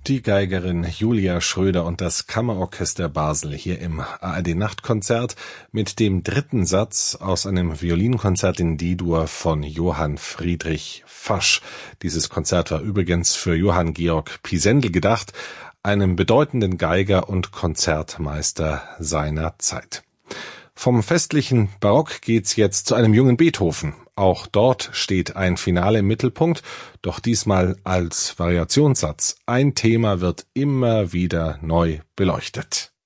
Die Geigerin Julia Schröder und das Kammerorchester Basel hier im ARD-Nachtkonzert mit dem dritten Satz aus einem Violinkonzert in D-Dur von Johann Friedrich Fasch. Dieses Konzert war übrigens für Johann Georg Pisendel gedacht, einem bedeutenden Geiger und Konzertmeister seiner Zeit. Vom festlichen Barock geht's jetzt zu einem jungen Beethoven. Auch dort steht ein Finale im Mittelpunkt, doch diesmal als Variationssatz. Ein Thema wird immer wieder neu beleuchtet.